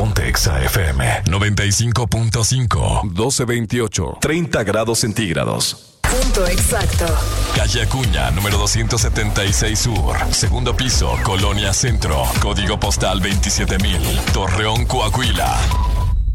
Ponte Exa FM 95.5, 1228, 30 grados centígrados. Punto exacto. Calle Acuña, número 276 Sur. Segundo piso, Colonia Centro. Código postal 27000. Torreón, Coahuila.